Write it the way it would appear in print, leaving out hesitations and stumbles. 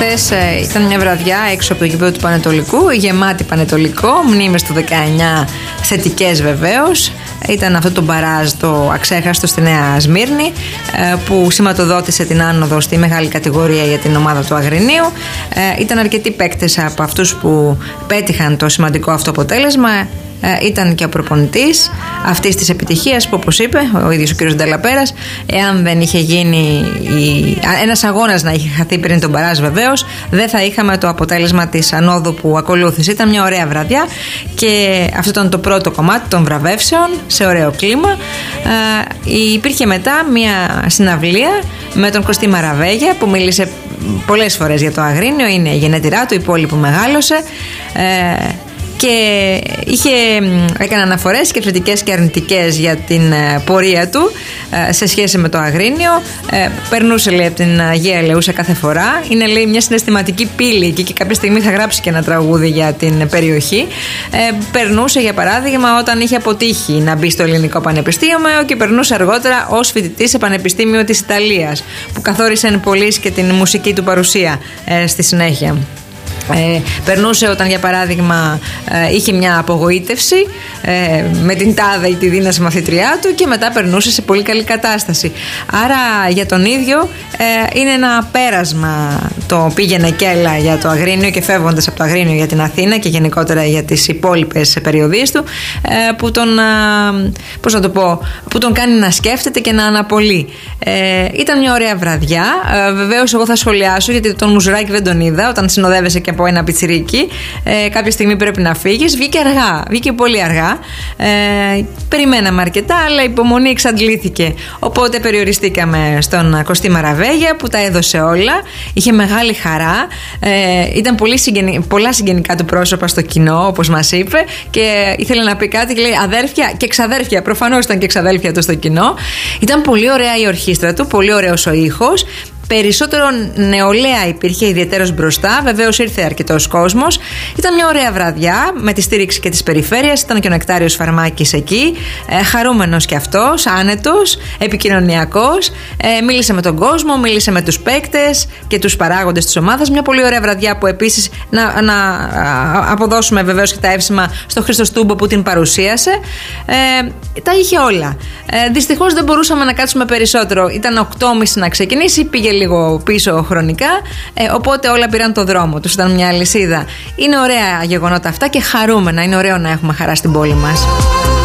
Χθες ήταν μια βραδιά έξω από το γήπεδο του Πανετολικού, γεμάτη Πανετολικό, μνήμες του 19, θετικές βεβαίως. Ήταν αυτό το μπαράζ, το αξέχαστο στη Νέα Σμύρνη, που σηματοδότησε την άνοδο στη μεγάλη κατηγορία για την ομάδα του Αγρινίου. Ήταν αρκετοί παίκτες από αυτούς που πέτυχαν το σημαντικό αυτό αποτέλεσμα. Ήταν και ο προπονητής αυτής της επιτυχίας που, όπως είπε ο ίδιος ο κ. Νταλαπέρας, εάν δεν είχε γίνει ένας αγώνας να είχε χαθεί πριν τον μπαράζ, βεβαίως δεν θα είχαμε το αποτέλεσμα της ανόδου που ακολούθησε. Ήταν μια ωραία βραδιά και αυτό ήταν το πρώτο κομμάτι των βραβεύσεων σε ωραίο κλίμα. Υπήρχε μετά μια συναυλία με τον Κωστή Μαραβέγια, που μίλησε πολλές φορές για το Αγρίνιο, είναι η γενέτειρά του, η πόλη που μεγάλωσε, και έκανε αναφορές και θετικές και αρνητικές για την πορεία του σε σχέση με το Αγρίνιο. Περνούσε, λέει, από την Αγία Ελεούσα κάθε φορά. Είναι, λέει, μια συναισθηματική πύλη εκεί και κάποια στιγμή θα γράψει και ένα τραγούδι για την περιοχή. Περνούσε, για παράδειγμα, όταν είχε αποτύχει να μπει στο Ελληνικό Πανεπιστήμιο, και περνούσε αργότερα ως φοιτητής σε Πανεπιστήμιο της Ιταλίας, που καθόρισε εν πολλοίς και την μουσική του παρουσία στη συνέχεια. Περνούσε όταν, για παράδειγμα, είχε μια απογοήτευση με την τάδε ή τη δύναση μαθητριά του, και μετά περνούσε σε πολύ καλή κατάσταση. Άρα για τον ίδιο είναι ένα πέρασμα το πήγαινε και έλα για το Αγρίνιο, και φεύγοντας από το Αγρίνιο για την Αθήνα και γενικότερα για τις υπόλοιπες περιοδίες του, που τον, πώς να το πω, που τον κάνει να σκέφτεται και να αναπολύει. Ήταν μια ωραία βραδιά. Βεβαίως εγώ θα σχολιάσω, γιατί τον Μουζουράκη δεν τον είδα όταν συνοδεύεσαι και από ένα πιτσιρίκι. Κάποια στιγμή πρέπει να φύγεις. Βγήκε αργά, βγήκε πολύ αργά. Περιμέναμε αρκετά, αλλά η υπομονή εξαντλήθηκε. Οπότε περιοριστήκαμε στον Κωστή Μαραβέγια, που τα έδωσε όλα. Είχε μεγάλη χαρά. Ήταν πολλά συγγενικά του πρόσωπα στο κοινό, όπως μας είπε, και ήθελε να πει κάτι και λέει αδέρφια και ξαδέρφια. Προφανώς ήταν και ξαδέρφια του στο κοινό. Ήταν πολύ ωραία η ορχήστρα του, πολύ ωραίος ο ήχος. Περισσότερο νεολαία υπήρχε, ιδιαίτερος μπροστά. Βεβαίως ήρθε αρκετός κόσμος. Ήταν μια ωραία βραδιά με τη στήριξη και της περιφέρειας. Ήταν και ο Νεκτάριος Φαρμάκης εκεί, χαρούμενος κι αυτός, άνετος, επικοινωνιακός. Μίλησε με τον κόσμο, μίλησε με τους παίκτες και τους παράγοντες της ομάδας. Μια πολύ ωραία βραδιά που επίσης να αποδώσουμε βεβαίως και τα εύσημα στο Χρήστο Στούμπο που την παρουσίασε. Τα είχε όλα. Δυστυχώς δεν μπορούσαμε να κάτσουμε περισσότερο. Ήταν 8:30 να ξεκινήσει, πήγε λίγο πίσω χρονικά, οπότε όλα πήραν το δρόμο τους. Ήταν μια αλυσίδα. Είναι ωραία γεγονότα αυτά και χαρούμενα. Είναι ωραίο να έχουμε χαρά στην πόλη μας.